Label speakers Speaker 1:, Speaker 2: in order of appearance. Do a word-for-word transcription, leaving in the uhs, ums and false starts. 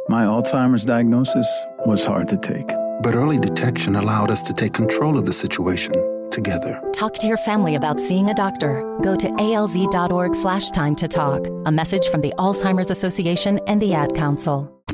Speaker 1: My Alzheimer's diagnosis was hard to take.
Speaker 2: But early detection allowed us to take control of the situation together.
Speaker 3: Talk to your family about seeing a doctor. Go to alz.org slash time to talk. A message from the Alzheimer's Association and the Ad Council.